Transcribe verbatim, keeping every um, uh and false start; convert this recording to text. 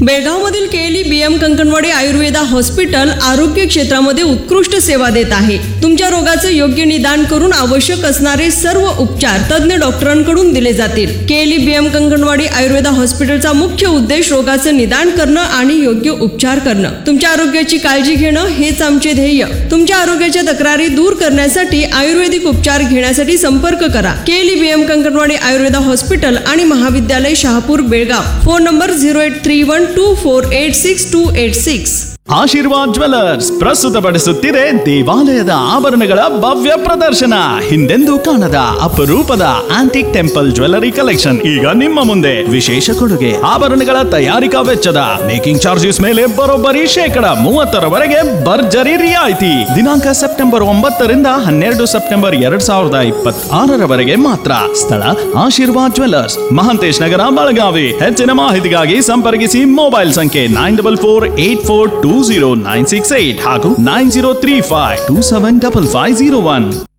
बेळगावमधील KLE BM Kankanwadi Ayurveda hospital आरोग्य क्षेत्रामध्ये उत्कृष्ट सेवा देत आहे. तुमच्या रोगाचे योग्य निदान करून आवश्यक असणारे सर्व उपचार तज्ञ डॉक्टरांकडून दिले जातील. केएलई बीएम कंकणवाडी आयुर्वेदा हॉस्पिटलचा मुख्य उद्देश रोगाचे निदान करणं आणि योग्य उपचार करणं. तुमच्या आरोग्याची काळजी घेणं हेच आमचे ध्येय. तुमच्या आरोग्याच्या तक्रारी दूर करण्यासाठी आयुर्वेदिक उपचार घेण्यासाठी संपर्क करा. KLE BM Kankanwadi Ayurveda hospital आणि महाविद्यालय Shahapur Belgaum. Phone number zero eight three one two four eight six two eight six. Aashirvaad jewellers ಪ್ರಸ್ತುತಪಡಿಸುತ್ತಿದೆ ದೇವಾಲಯದ ಆಭರಣಗಳ ಭವ್ಯ ಪ್ರದರ್ಶನ. ಹಿಂದೆಂದೂ ಕಾಣದ ಅಪರೂಪದ ಆಂಟಿಕ್ ಟೆಂಪಲ್ ಜ್ಯುವೆಲ್ಲರಿ ಕಲೆಕ್ಷನ್ ಈಗ ನಿಮ್ಮ ಮುಂದೆ. ವಿಶೇಷ ಕೊಡುಗೆ ಆಭರಣಗಳ ತಯಾರಿಕಾ ವೆಚ್ಚದ ಮೇಕಿಂಗ್ ಚಾರ್ಜಸ್ ಮೇಲೆ ಬರೋಬ್ಬರಿ ಶೇಕಡ ಮೂವತ್ತರವರೆಗೆ ಭರ್ಜರಿ ರಿಯಾಯಿತಿ. ದಿನಾಂಕ ಸೆಪ್ಟೆಂಬರ್ ಒಂಬತ್ತರಿಂದ ಹನ್ನೆರಡು ಸೆಪ್ಟೆಂಬರ್ ಎರಡ್ ಸಾವಿರದ ಇಪ್ಪತ್ತಾರರವರೆಗೆ ಮಾತ್ರ. ಸ್ಥಳ ಆಶೀರ್ವಾದ್ ಜ್ಯುವೆಲ್ಲರ್ಸ್, ಮಹಾಂತೇಶ್ ನಗರ, ಬೆಳಗಾವಿ. ಹೆಚ್ಚಿನ ಮಾಹಿತಿಗಾಗಿ ಸಂಪರ್ಕಿಸಿ ಮೊಬೈಲ್ ಸಂಖ್ಯೆ nine double four eight four two zero nine six eight ಹಾಗೂ nine zero three five two seven double five zero one.